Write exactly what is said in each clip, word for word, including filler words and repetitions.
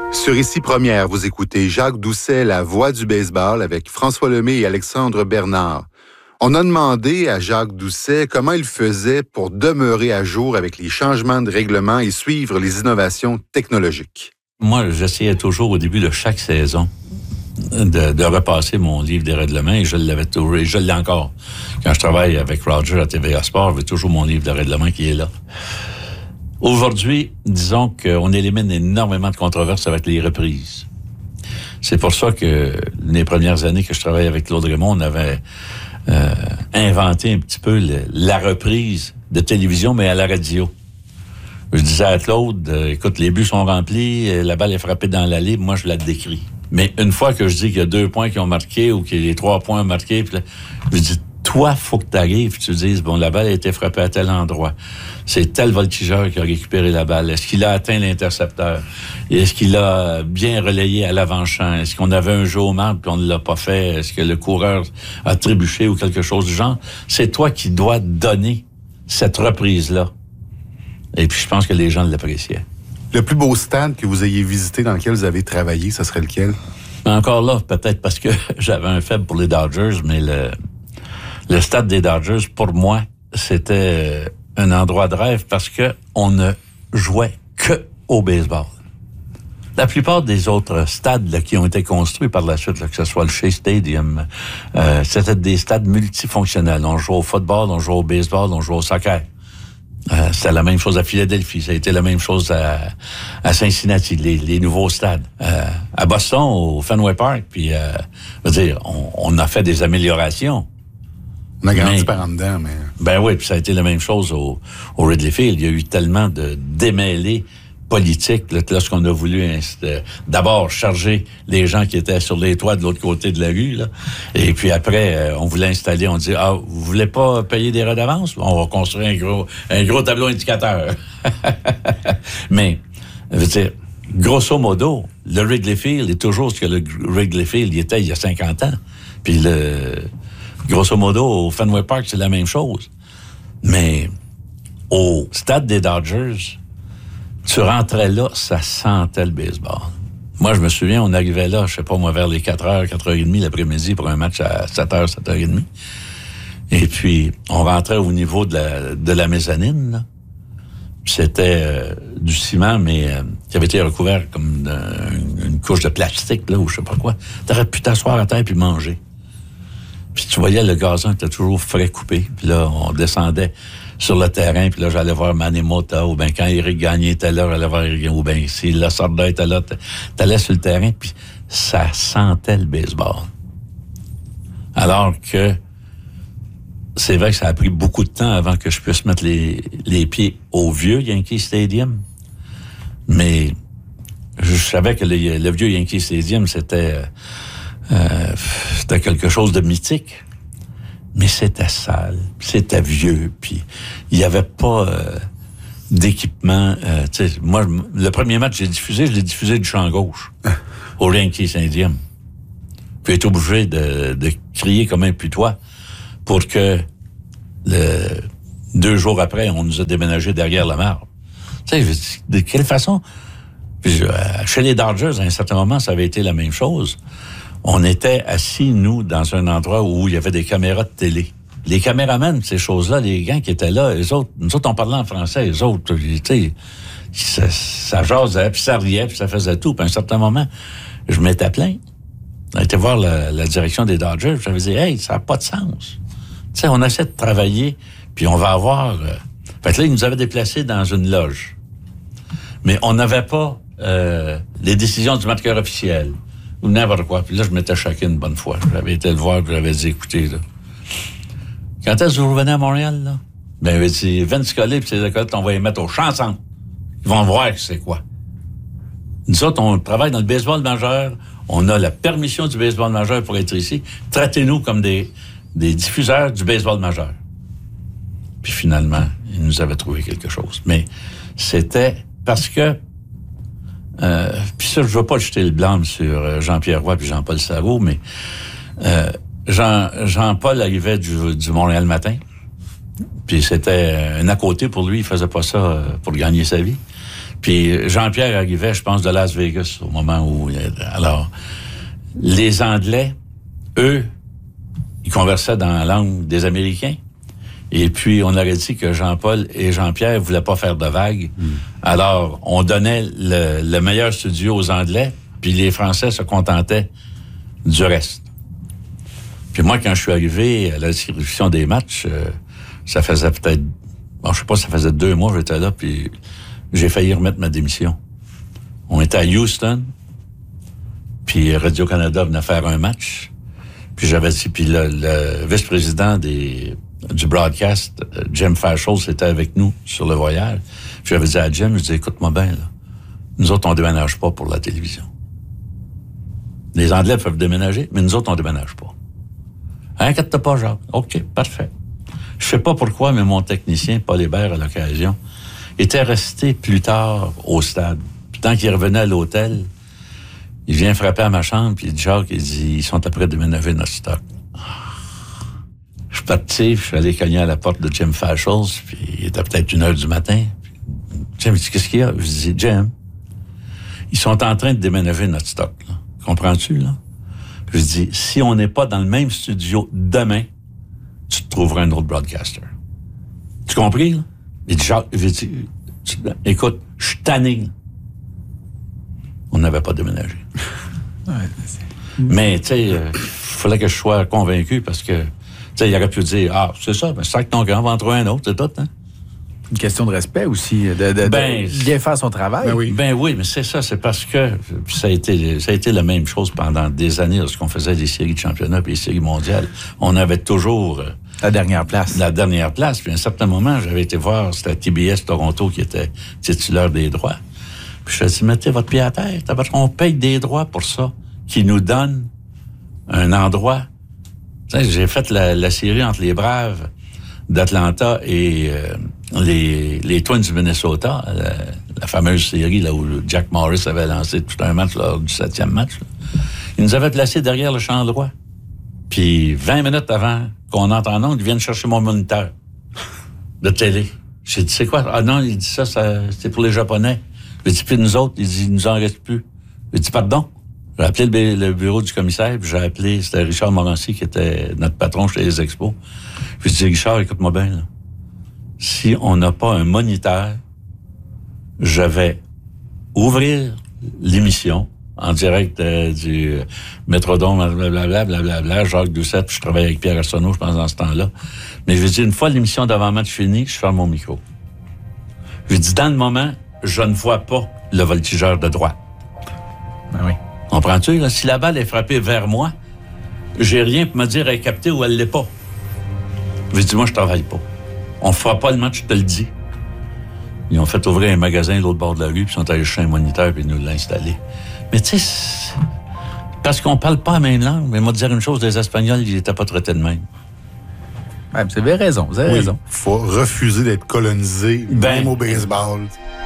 Sur Ici Première, vous écoutez Jacques Doucet, la voix du baseball, avec François Lemay et Alexandre Bernard. On a demandé à Jacques Doucet comment il faisait pour demeurer à jour avec les changements de règlement et suivre les innovations technologiques. Moi, j'essayais toujours au début de chaque saison de, de repasser mon livre des règlements et je l'avais toujours, et je l'ai encore. Quand je travaille avec Roger à T V A Sport, j'ai toujours mon livre de règlements qui est là. Aujourd'hui, disons qu'on élimine énormément de controverses avec les reprises. C'est pour ça que les premières années que je travaillais avec Claude Raymond, on avait euh, inventé un petit peu le, la reprise de télévision, mais à la radio. Je disais à Claude, euh, écoute, les buts sont remplis, la balle est frappée dans l'allée, moi je la décris. Mais une fois que je dis qu'il y a deux points qui ont marqué ou qu'il y a les trois points marqués, puis là, je dis, toi, faut que tu arrives, tu dises, bon, la balle a été frappée à tel endroit. C'est tel voltigeur qui a récupéré la balle. Est-ce qu'il a atteint l'intercepteur? Est-ce qu'il a bien relayé à l'avant-champ? Est-ce qu'on avait un jeu au marbre puis on ne l'a pas fait? Est-ce que le coureur a trébuché ou quelque chose du genre? C'est toi qui dois donner cette reprise-là. Et puis, je pense que les gens l'appréciaient. Le plus beau stade que vous ayez visité dans lequel vous avez travaillé, ça serait lequel? Encore là, peut-être parce que j'avais un faible pour les Dodgers, mais le... Le stade des Dodgers, pour moi, c'était un endroit de rêve parce que on ne jouait que au baseball. La plupart des autres stades là, qui ont été construits par la suite, là, que ce soit le Shea Stadium, euh, c'était des stades multifonctionnels. On jouait au football, on jouait au baseball, on jouait au soccer. Euh, c'était la même chose à Philadelphie, ça a été la même chose à, à Cincinnati, les, les nouveaux stades. Euh, à Boston, au Fenway Park, puis, euh, je veux dire, on, on a fait des améliorations. On a grandi par en dedans, mais... Ben oui, puis ça a été la même chose au, au Wrigley Field. Il y a eu tellement de démêlés politiques là, lorsqu'on a voulu euh, d'abord charger les gens qui étaient sur les toits de l'autre côté de la rue, là. Et puis après, euh, on voulait installer, on dit, ah, vous voulez pas payer des redevances? On va construire un gros, un gros tableau indicateur. Mais, je veux dire, grosso modo, le Wrigley Field est toujours ce que le Wrigley Field il était il y a cinquante ans. Puis le... Grosso modo, au Fenway Park, c'est la même chose. Mais au stade des Dodgers, tu rentrais là, ça sentait le baseball. Moi, je me souviens, on arrivait là, je sais pas moi, vers les quatre heures, quatre heures trente l'après-midi pour un match à sept heures, sept heures trente. Et puis, on rentrait au niveau de la, de la mezzanine, là. C'était euh, du ciment, mais euh, qui avait été recouvert comme une, une couche de plastique, là, ou je sais pas quoi. T'aurais pu t'asseoir à terre puis manger. Puis tu voyais, le gazon était toujours frais coupé. Puis là, on descendait sur le terrain. Puis là, j'allais voir Manny Mota. Ou bien quand Éric Gagné était là, j'allais voir Éric. Ou bien si Lasorda était là, t'allais sur le terrain. Puis ça sentait le baseball. Alors que c'est vrai que ça a pris beaucoup de temps avant que je puisse mettre les, les pieds au vieux Yankee Stadium. Mais je savais que le, le vieux Yankee Stadium, c'était... Euh, c'était quelque chose de mythique, mais c'était sale, c'était vieux, puis il n'y avait pas euh, d'équipement. Euh, tu sais, moi, le premier match que j'ai diffusé, je l'ai diffusé du champ gauche, au Yankee Stadium. Puis j'ai été obligé de, de crier comme un putois pour que le, deux jours après, on nous a déménagé derrière la marbre. Tu sais, de quelle façon? Puis, euh, chez les Dodgers, à un certain moment, ça avait été la même chose. On était assis, nous, dans un endroit où il y avait des caméras de télé. Les caméramans, ces choses-là, les gars qui étaient là, eux autres, nous autres, on parlait en français, eux autres, tu sais, ça, ça jasait, puis ça riait, puis ça faisait tout. Puis à un certain moment, je m'étais plaint. On était voir la, la direction des Dodgers, j'avais dit, hey, ça n'a pas de sens. Tu sais, on essaie de travailler, puis on va avoir... Euh... Fait que là, ils nous avaient déplacés dans une loge. Mais on n'avait pas euh, les décisions du marqueur officiel. Ou n'importe quoi. Puis là, je m'étais choqué une bonne fois. J'avais été le voir, puis j'avais dit, écoutez, là, quand est-ce que vous revenez à Montréal, là? Ben, il avait dit, Vince Scully, puis ses écoles, on va les mettre au champ-centre. Ils vont voir c'est quoi. Nous autres, on travaille dans le baseball majeur. On a la permission du baseball majeur pour être ici. Traitez-nous comme des, des diffuseurs du baseball majeur. Puis finalement, ils nous avaient trouvé quelque chose. Mais c'était parce que Euh, puis ça, je veux pas jeter le blâme sur Jean-Pierre Roy puis Jean-Paul Sarrault, mais euh, Jean, Jean-Paul arrivait du, du Montréal Matin, puis c'était un à côté pour lui, il faisait pas ça pour gagner sa vie. Puis Jean-Pierre arrivait, je pense, de Las Vegas au moment où... Alors, les Anglais, eux, ils conversaient dans la langue des Américains. Et puis, on aurait dit que Jean-Paul et Jean-Pierre ne voulaient pas faire de vagues. Mm. Alors, on donnait le, le meilleur studio aux Anglais, puis les Français se contentaient du reste. Puis moi, quand je suis arrivé à la distribution des matchs, euh, ça faisait peut-être... Bon, je sais pas, ça faisait deux mois que j'étais là, puis j'ai failli remettre ma démission. On était à Houston, puis Radio-Canada venait faire un match, puis j'avais dit... Puis le, le vice-président des... du broadcast, Jim Fairchild, était avec nous sur le voyage. Puis j'avais dit à Jim, je dis, écoute-moi bien, là. Nous autres, on déménage pas pour la télévision. Les Anglais peuvent déménager, mais nous autres, on déménage pas. Inquiète-toi pas, Jacques. OK, parfait. Je sais pas pourquoi, mais mon technicien, Paul Hébert, à l'occasion, était resté plus tard au stade. Puis tant qu'il revenait à l'hôtel, il vient frapper à ma chambre, puis il dit, Jacques, il dit, ils sont après de déménager notre stock. Je suis parti, je suis allé cogner à la porte de Jim Fairchild, puis il était peut-être une heure du matin. Puis Jim, il dit, qu'est-ce qu'il y a? Je dis, Jim, ils sont en train de déménager notre stock, là. Comprends-tu, là? Je dis, si on n'est pas dans le même studio demain, tu te trouveras un autre broadcaster. Tu compris, là? Il dit, Jacques, il dit, écoute, je suis tanné, là. On n'avait pas déménagé. Ouais, mais, tu sais, il euh, fallait que je sois convaincu parce que, tu sais, il aurait pu dire, ah, c'est ça, ben, c'est ça que ton grand va en trouver un autre, c'est tout, hein? Une question de respect aussi, de, de, ben, de bien faire son travail. Ben oui. ben oui, mais c'est ça, c'est parce que ça a été, ça a été la même chose pendant des années lorsqu'on faisait les séries de championnat et les séries mondiales. On avait toujours... La dernière place. La dernière place. Puis à un certain moment, j'avais été voir, c'était T B S Toronto qui était titulaire des droits. Puis je me suis dit, mettez votre pied à terre. On paye des droits pour ça, qui nous donnent un endroit. Tu sais, j'ai fait la, la série entre les Braves d'Atlanta et euh, les, les Twins du Minnesota, la, la fameuse série là où Jack Morris avait lancé tout un match lors du septième match. Là. Ils nous avaient placés derrière le champ droit. Puis vingt minutes avant qu'on entre en ondes, ils viennent chercher mon moniteur de télé. J'ai dit, c'est quoi? Ah non, il dit ça, ça c'est pour les Japonais. J'ai dit, puis nous autres, il dit, il nous en reste plus. J'ai dit, pardon. J'ai appelé le, le bureau du commissaire, puis j'ai appelé, c'était Richard Morancy qui était notre patron chez les Expos. Puis j'ai dit, Richard, écoute-moi bien, là. Si on n'a pas un moniteur, je vais ouvrir l'émission en direct euh, du euh, Métrodome, blablabla, blablabla, Jacques Doucet, puis je travaille avec Pierre Arsenault, je pense, dans ce temps-là. Mais je lui dis, une fois l'émission d'avant-match finie, je ferme mon micro. Je lui dis, dans le moment, je ne vois pas le voltigeur de droite. Ben oui. Comprends-tu? Là? Si la balle est frappée vers moi, j'ai rien pour me dire elle est captée ou elle l'est pas. Je lui dis, moi, je travaille pas. On fera pas le match, je te le dis. Ils ont fait ouvrir un magasin à l'autre bord de la rue, puis ils sont allés chercher un moniteur, puis ils nous l'ont installé. Mais tu sais, parce qu'on parle pas la même langue, mais moi, dire une chose, les Espagnols, ils n'étaient pas traités de même. Ouais, vous avez raison, vous avez oui, raison. Il faut refuser d'être colonisé, ben, même au baseball.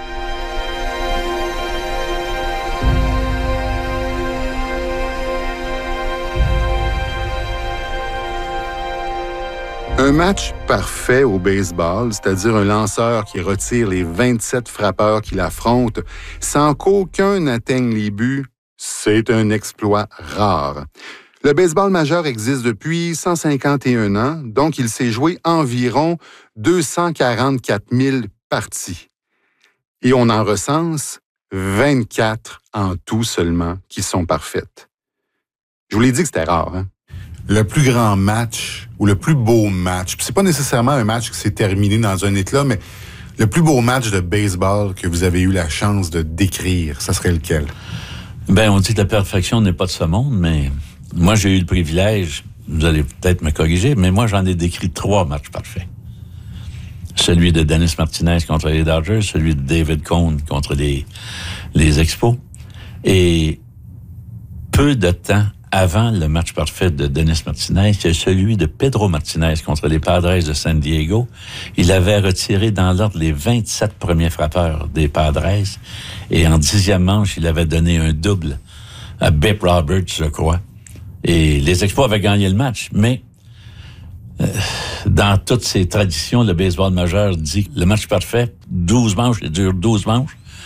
Un match parfait au baseball, c'est-à-dire un lanceur qui retire les vingt-sept frappeurs qui l'affrontent sans qu'aucun n'atteigne les buts, c'est un exploit rare. Le baseball majeur existe depuis cent cinquante et un ans, donc il s'est joué environ deux cent quarante-quatre mille parties. Et on en recense vingt-quatre en tout seulement qui sont parfaites. Je vous l'ai dit que c'était rare, hein? Le plus grand match ou le plus beau match, c'est pas nécessairement un match qui s'est terminé dans un éclat, mais le plus beau match de baseball que vous avez eu la chance de décrire, ça serait lequel? Ben, on dit que la perfection n'est pas de ce monde, mais moi, j'ai eu le privilège, vous allez peut-être me corriger, mais moi, j'en ai décrit trois matchs parfaits. Celui de Dennis Martinez contre les Dodgers, celui de David Cone contre les, les Expos. Et peu de temps avant le match parfait de Dennis Martinez, c'est celui de Pedro Martinez contre les Padres de San Diego. Il avait retiré dans l'ordre les vingt-sept premiers frappeurs des Padres. Et en dixième manche, il avait donné un double à Bip Roberts, je crois. Et les Expos avaient gagné le match. Mais euh, dans toutes ces traditions, le baseball majeur dit que le match parfait, douze manches, il dure douze manches.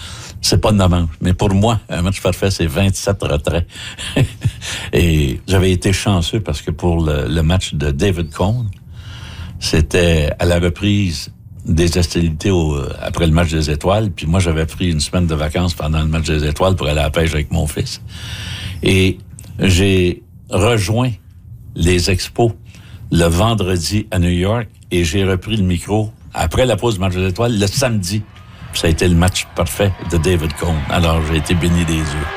c'est pas de manche. Mais pour moi, un match parfait, c'est vingt-sept retraits. Et j'avais été chanceux parce que pour le, le match de David Cone, c'était à la reprise des hostilités au, après le match des Étoiles. Puis moi, j'avais pris une semaine de vacances pendant le match des Étoiles pour aller à la pêche avec mon fils. Et j'ai rejoint les Expos le vendredi à New York et j'ai repris le micro après la pause du match des Étoiles le samedi. Puis ça a été le match parfait de David Cone. Alors, j'ai été béni des yeux.